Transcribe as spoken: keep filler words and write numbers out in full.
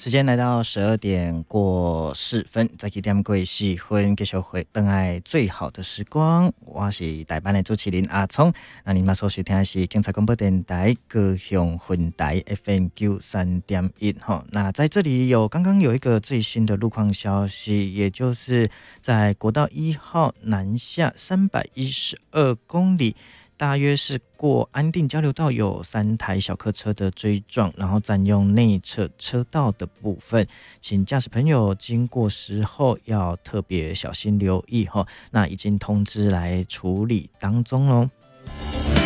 时间来到十二点过四分，再去点过四分，继续回等爱最好的时光。我是台班的主持人阿聪。那你们所收听的是警察广播电台高雄分台 F M 九三点一哈。那在这里有刚刚有一个最新的路况消息，也就是在国道一号南下三百一十二公里。大约是过安定交流道有三台小客车的追撞，然后占用内侧车道的部分，请驾驶朋友经过时候要特别小心留意哈。那已经通知来处理当中哦。